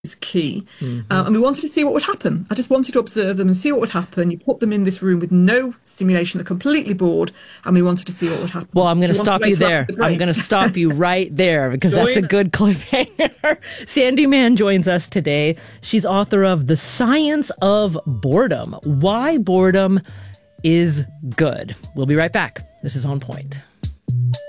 is key. And we wanted to see what would happen. I just wanted to observe them and see what would happen. You put them in this room with no stimulation, they're completely bored, and we wanted to see what would happen. Well, I'm going to Do you want stop wait you till there. after the break? I'm going to stop you right there because that's a Join- good cliffhanger. Sandy Mann joins us today. She's author of The Science of Boredom: Why Boredom is Good. We'll be right back. This is On Point.